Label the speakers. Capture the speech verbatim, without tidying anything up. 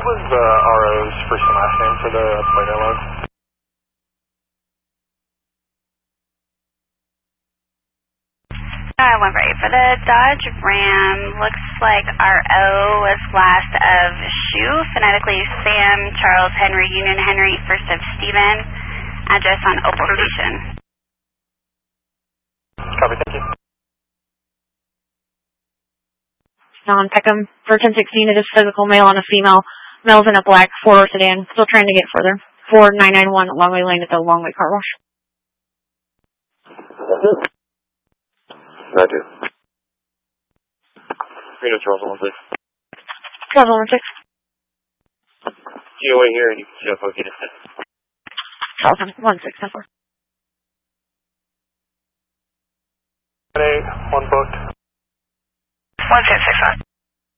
Speaker 1: was the R O's first and last name for the Plano load?
Speaker 2: Uh, one right. For the Dodge Ram, looks like R O was last of Shoe, phonetically Sam, Charles, Henry, Union, Henry, first of Stephen, address on Opal Station.
Speaker 1: Copy, thank you.
Speaker 3: On Peckham for ten sixteen, it is physical male on a female. Male's in a black four-door sedan. Still trying to get further. four nine nine one Longway Lane at the Longway Car Wash.
Speaker 4: Roger. Reno Charles one six.
Speaker 3: Charles one six.
Speaker 4: G O A here and you can show up okay.
Speaker 3: Charles one six. Four.
Speaker 1: eight, one booked.
Speaker 2: one six six one.